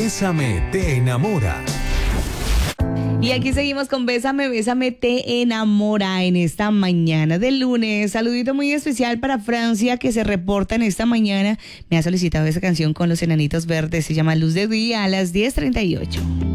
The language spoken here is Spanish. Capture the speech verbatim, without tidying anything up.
Bésame te enamora. Y aquí seguimos con Bésame, Bésame te enamora en esta mañana de lunes. Saludito muy especial para Francia, que se reporta en esta mañana. Me ha solicitado esa canción con los Enanitos Verdes, se llama Luz de Día, a las diez treinta y ocho.